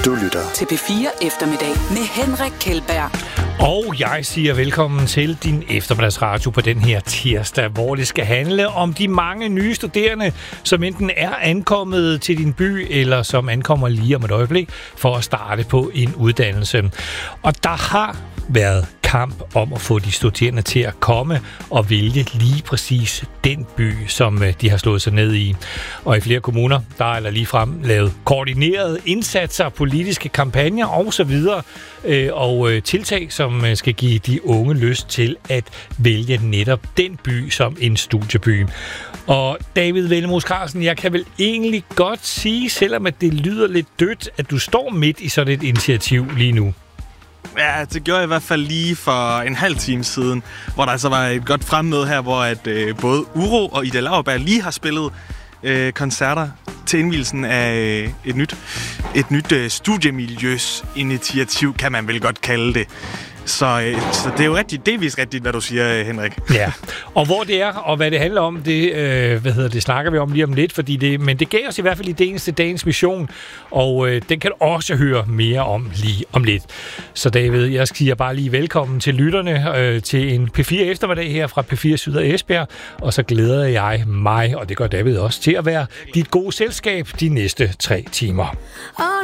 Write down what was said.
Du lytter til P4 Eftermiddag med Henrik Kjeldberg. Og jeg siger velkommen til din eftermiddagsradio på den her tirsdag, hvor det skal handle om de mange nye studerende, som enten er ankommet til din by, eller som ankommer lige om et øjeblik for at starte på en uddannelse. Og der har været kamp om at få de studerende til at komme og vælge lige præcis den by, som de har slået sig ned i. Og i flere kommuner, der er der ligefrem lavet koordinerede indsatser, politiske kampagner osv. Og tiltag, som skal give de unge lyst til at vælge netop den by som en studieby. Og David Vennemus Carlsen, jeg kan vel egentlig godt sige, selvom at det lyder lidt dødt, at du står midt i sådan et initiativ lige nu. Ja, det gjorde jeg i hvert fald lige for en halv time siden, hvor der altså var et godt fremmøde her, hvor at både Uro og Ida Lauerberg lige har spillet koncerter til indvielsen af et nyt studiemiljøsinitiativ, kan man vel godt kalde det. Så det er jo delvis rigtigt, hvad du siger, Henrik. Ja, og hvor det er, og hvad det handler om, det snakker vi om lige om lidt, men det gav os i hvert fald idéen til dagens mission, og den kan du også høre mere om lige om lidt. Så David, jeg siger bare lige velkommen til lytterne til en P4 eftermiddag her fra P4 Syd og Esbjerg, og så glæder jeg mig, og det gør David også, til at være dit gode selskab de næste 3 timer.